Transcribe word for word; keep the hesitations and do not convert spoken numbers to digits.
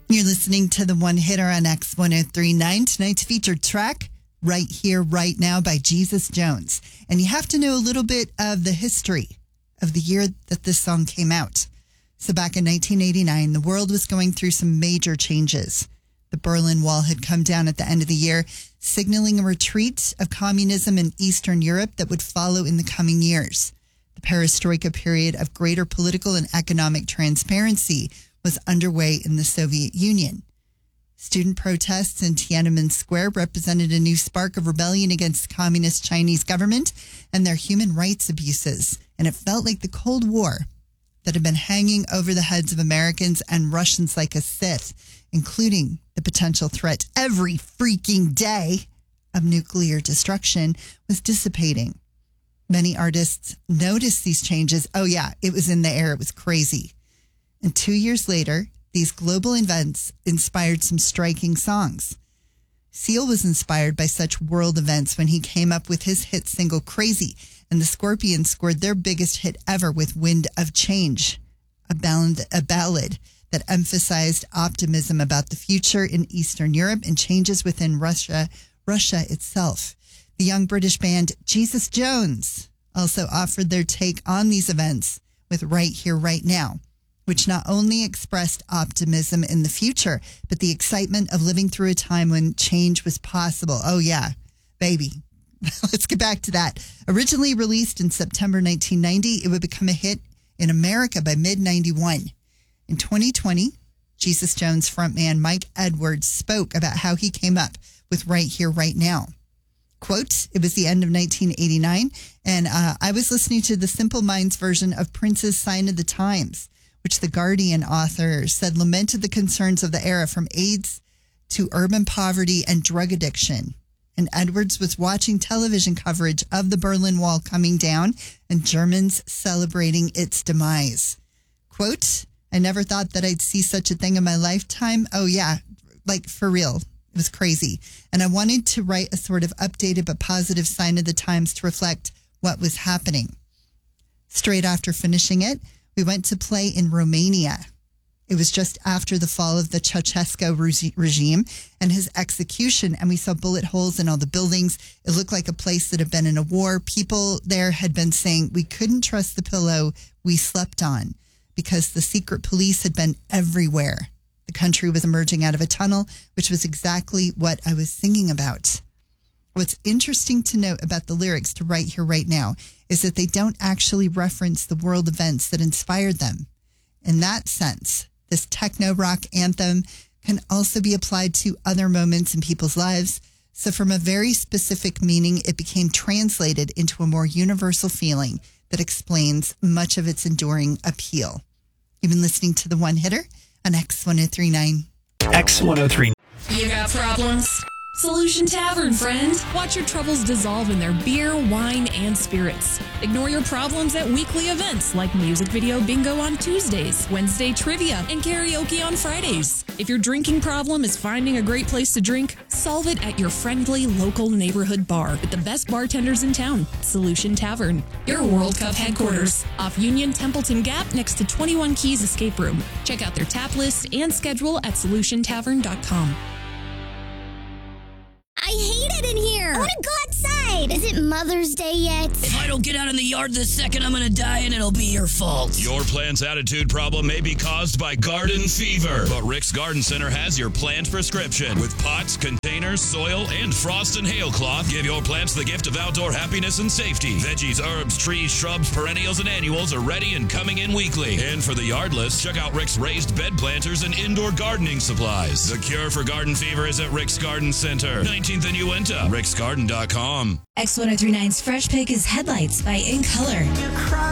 You're listening to the One Hitter on X one oh three point nine. Tonight's featured track, Right Here, Right Now by Jesus Jones. And you have to know a little bit of the history of the year that this song came out. So back in nineteen eighty-nine, the world was going through some major changes. The Berlin Wall had come down at the end of the year, signaling a retreat of communism in Eastern Europe that would follow in the coming years. The perestroika period of greater political and economic transparency was underway in the Soviet Union. Student protests in Tiananmen Square represented a new spark of rebellion against the communist Chinese government and their human rights abuses. And it felt like the Cold War that had been hanging over the heads of Americans and Russians like a Sith, including the potential threat every freaking day of nuclear destruction, was dissipating. Many artists noticed these changes. Oh yeah, it was in the air. It was crazy. And two years later, these global events inspired some striking songs. Seal was inspired by such world events when he came up with his hit single Crazy, and the Scorpions scored their biggest hit ever with Wind of Change, a ballad, a ballad that emphasized optimism about the future in Eastern Europe and changes within Russia, Russia itself. The young British band Jesus Jones also offered their take on these events with Right Here, Right Now, which not only expressed optimism in the future, but the excitement of living through a time when change was possible. Oh, yeah, baby. Let's get back to that. Originally released in September nineteen ninety, it would become a hit in America by mid ninety-one. In twenty twenty, Jesus Jones frontman Mike Edwards spoke about how he came up with Right Here, Right Now. Quote, it was the end of nineteen eighty-nine, and uh, I was listening to the Simple Minds version of Prince's Sign of the Times, which the Guardian author said lamented the concerns of the era from AIDS to urban poverty and drug addiction. And Edwards was watching television coverage of the Berlin Wall coming down and Germans celebrating its demise. Quote, I never thought that I'd see such a thing in my lifetime. Oh, yeah, like for real. It was crazy. And I wanted to write a sort of updated but positive Sign of the Times to reflect what was happening. Straight after finishing it, we went to play in Romania. It was just after the fall of the Ceausescu re- regime and his execution, and we saw bullet holes in all the buildings. It looked like a place that had been in a war. People there had been saying we couldn't trust the pillow we slept on because the secret police had been everywhere. The country was emerging out of a tunnel, which was exactly what I was singing about. What's interesting to note about the lyrics to Right Here, Right Now is that they don't actually reference the world events that inspired them. In that sense, this techno rock anthem can also be applied to other moments in people's lives. So from a very specific meaning, it became translated into a more universal feeling that explains much of its enduring appeal. You've been listening to The One Hitter on X one oh three point nine. X one oh three. You got problems? Solution Tavern, friend. Watch your troubles dissolve in their beer, wine, and spirits. Ignore your problems at weekly events like music video bingo on Tuesdays, Wednesday trivia, and karaoke on Fridays. If your drinking problem is finding a great place to drink, solve it at your friendly local neighborhood bar with the best bartenders in town, Solution Tavern. Your World Cup headquarters, off Union Templeton Gap next to twenty-one Keys Escape Room. Check out their tap list and schedule at solution tavern dot com. I hate it in here. I want to go outside. Is it Mother's Day yet? If I don't get out in the yard this second, I'm going to die and it'll be your fault. Your plant's attitude problem may be caused by garden fever, but Rick's Garden Center has your plant prescription. With pots, containers, soil, and frost and hail cloth, give your plants the gift of outdoor happiness and safety. Veggies, herbs, trees, shrubs, perennials, and annuals are ready and coming in weekly. And for the yardless, check out Rick's raised bed planters and indoor gardening supplies. The cure for garden fever is at Rick's Garden Center, nineteenth and Uinta, ricks garden dot com. X one oh three point nine's Fresh Pick is Headlights by In Color.